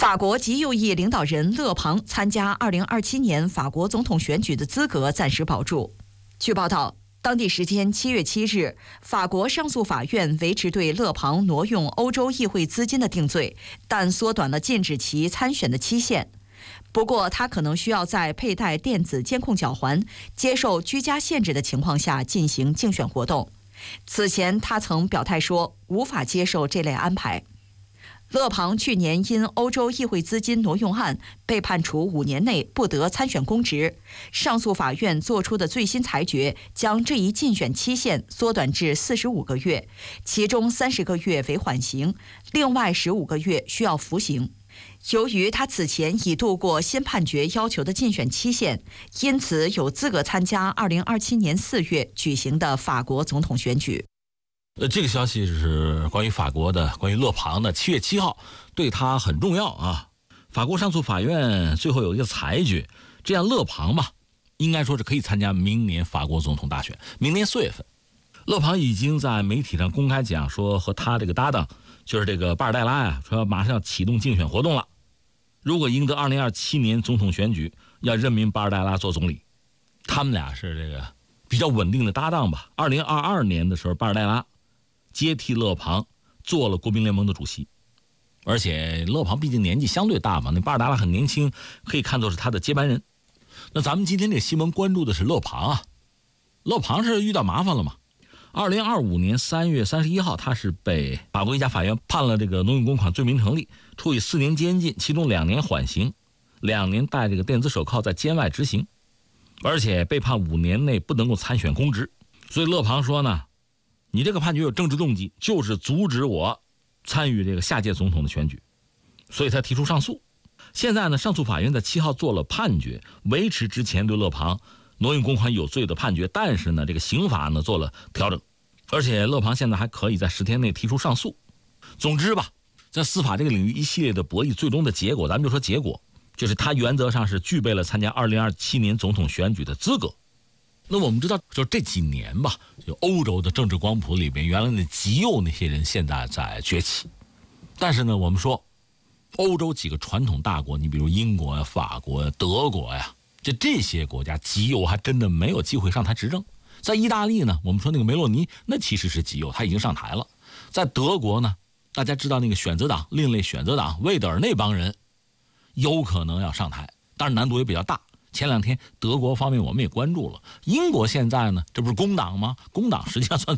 法国极右翼领导人勒庞参加2027年法国总统选举的资格暂时保住。据报道，当地时间7月7日，法国上诉法院维持对勒庞挪用欧洲议会资金的定罪，但缩短了禁止其参选的期限。不过，他可能需要在佩戴电子监控脚环、接受居家限制的情况下进行竞选活动。此前，他曾表态说无法接受这类安排。勒庞去年因欧洲议会资金挪用案被判处5年内不得参选公职。上诉法院作出的最新裁决将这一竞选期限缩短至45个月，其中30个月为缓刑，另外15个月需要服刑。由于他此前已度过新判决要求的竞选期限，因此有资格参加2027年4月举行的法国总统选举。 这个消息是关于法国的，关于勒庞的，7月7号，对他很重要啊。法国上诉法院最后有一个裁决，这样勒庞吧，应该说是可以参加明年法国总统大选，明年4月份。勒庞已经在媒体上公开讲说，和他这个搭档就是这个巴尔代拉呀，说马上要启动竞选活动了。如果赢得2027年总统选举，要任命巴尔代拉做总理。他们俩是这个比较稳定的搭档吧。2022年的时候，巴尔代拉接替勒庞做了国民联盟的主席，而且勒庞毕竟年纪相对大嘛，那巴尔达拉很年轻，可以看作是他的接班人。那咱们今天这新闻关注的是勒庞啊，勒庞是遇到麻烦了嘛。2025年3月31号，他是被法国一家法院判了这个挪用公款罪名成立，处以4年监禁，其中2年缓刑，2年戴这个电子手铐在监外执行，而且被判5年内不能够参选公职。所以勒庞说呢，你这个判决有政治动机，就是阻止我参与这个下届总统的选举，所以他提出上诉。现在呢，上诉法院在7号做了判决，维持之前对勒庞挪用公款有罪的判决，但是呢，这个刑罚呢做了调整，而且勒庞现在还可以在10天内提出上诉。总之吧，在司法这个领域一系列的博弈，最终的结果，咱们就说结果，就是他原则上是具备了参加2027年总统选举的资格。那我们知道，就这几年吧，就欧洲的政治光谱里面，原来那极右那些人现在在崛起。但是呢，我们说，欧洲几个传统大国，你比如英国呀、法国呀、德国呀，这些国家极右还真的没有机会上台执政。在意大利呢，我们说那个梅洛尼，那其实是极右，他已经上台了。在德国呢，大家知道那个选择党、另类选择党魏德尔那帮人，有可能要上台，但是难度也比较大。前2天德国方面我们也关注了，英国现在呢，这不是工党吗？工党实际上算